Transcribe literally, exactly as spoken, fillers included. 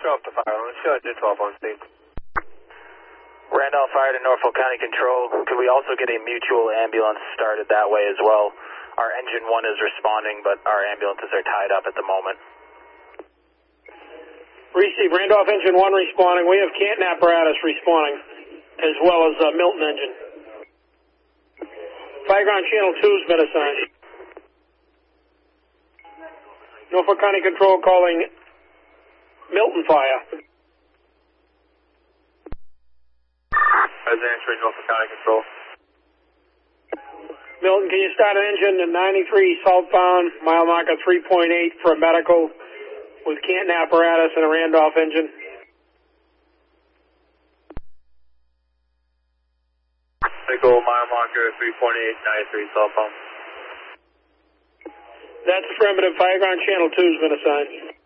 Drop the fire. Let's go to twelve on state. Randolph Fire to Norfolk County Control. Could we also get a mutual ambulance started that way as well? Our engine one is responding, but our ambulances are tied up at the moment. Receive Randolph engine one responding. We have Canton apparatus responding, as well as uh, Milton engine. Fireground channel two has been assigned. Norfolk County Control calling Milton Fire. I was answering Norfolk County Control. Milton, can you start an engine at ninety-three southbound, mile marker three point eight for a medical with Canton apparatus and a Randolph engine? Medical mile marker three point eight, ninety-three southbound. That's affirmative. Fireground channel two has been assigned.